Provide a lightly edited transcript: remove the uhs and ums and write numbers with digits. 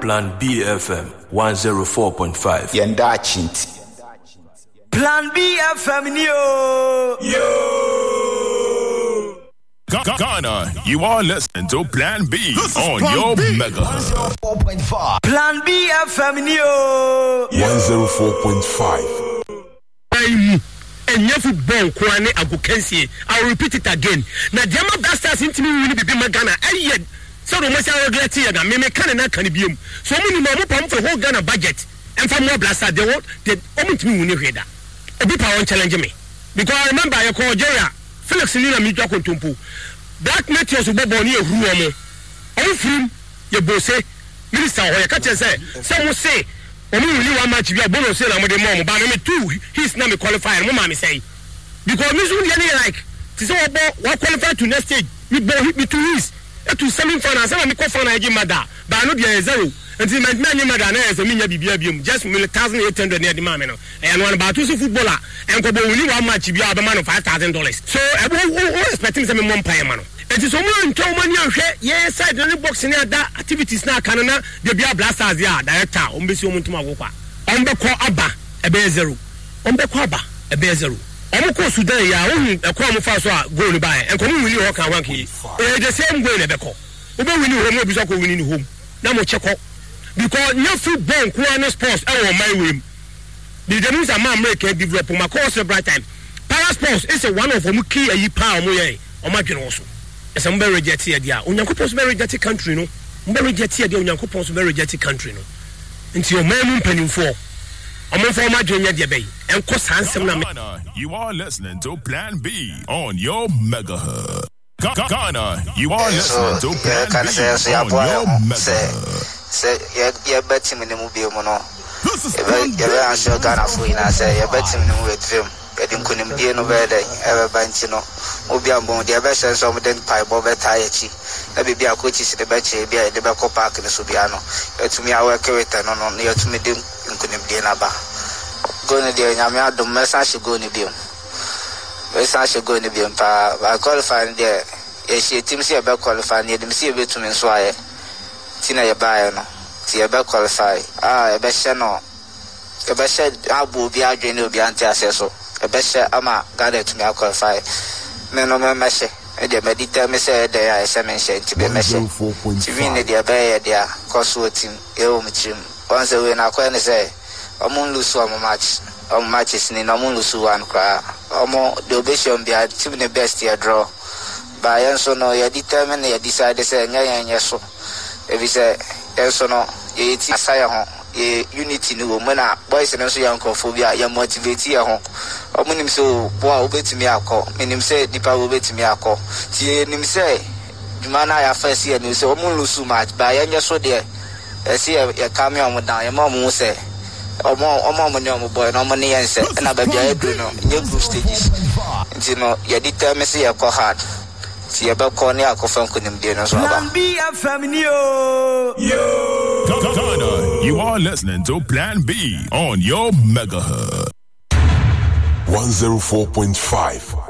Plan B FM 104.5. Yenda Chinti. Plan B FM yo. Ghana, you are listening to Plan B on your Mega 104.5. Plan B FM yo. 104.5. And your football, Kwane Agukensi. I'll repeat it again. Now, Jama Blasters into me will be Magana. I yet so the most I regret here that me can and can be so many more pump for whole Ghana budget. And for more Blaster, they won't, they omit me when you hear that. A bit power challenge me. Because I remember I called Jaya, Felix Nina Mija Kontumpu. Black Matthews will be born here, Ruamo. All from your boss, Minister, or your catcher say, some will say, only one match we are bonus sale with the mom, but only two, he's not qualified, Mamma say. Because Miss William, like, to say about what qualified to next stage, we hit me 2 years. To selling finance, I'm a co-founder, I give mother, but I know there is zero. Until my man, Madame, as a mini BBM, just 1,800 near the mamma, and one about 2 footballer, and go only one match, you have a man of $5,000. So I won't expect some one pay man. It is only in Tomania, yes, I don't box in that activities now, Canada, the Bia Blasters, yeah, director, Umbisumuntumagopa. Umbeko Abba, a bear zero. Umbeko Abba, a bear zero. Omoko Sudan, ya, a crumb of us go to buy, and come with you, walk around here. The same way, Nebeko. Ube winning home, Bizako winning home. Now, check out. Because no football, Kuana Sports, I want my win. The Demus are my make a develop my course of bright time. Para Sports is a one of them key a power moye, or my also. As I'm very jetty idea. Unyankopos very jetty country, no. Very jetty idea, Unyankopos very jetty country, no. Until your man penny for. I'm for my junior debate. And cost handsome. You are listening to Plan B on your Mega. Ghana, you are listening to Plan B on your Mega. Say, you're betting in the movie, Mono. You're answer Ghana for you. I say, you're betting in the movie film. Getting Kunim Dino Verde, ever Bantino, Ubiambo, the best of them pipe over Taichi. Let me be a coach in the Betche, be a Debaco Park in the Subiano. To me, I work with an on near to me in Kunim Dianaba. Going to the Yamia, the message go to be. Message go to be. I qualify there. Yes, she teams here about qualifying near them, see a bit to me so I. Tina Yabayano, Tia qualify. A best no. A best Abu be a drain will be anti assessor. A best Ama gathered to me qualify. Men no meshe, and the medita me say they are a mention to be meshe. To win the Abaya, their Coswo team, Elmichim. Once a win, I can say, Amun Lusu match, on matches in Amun Lusu one cry. Omo, the obession be a team the best year draw. By Enso no, you determine you decide to say, yes, so. If you say, so no, ye asaya ye unity no mena boys and so yankophobia ya motivate ya ho omunim so boa obetimi akọ menim say dipa obetimi akọ tie nim say dwumana ya first year no say omun lusu match ba ya so de see ya come on down ya mom say omo ne omo boy no mo ne yense na ba bia edu no ye group stages nti no ya determine say ya ko hard. Ghana, you are listening to Plan B on your Mega 104.5.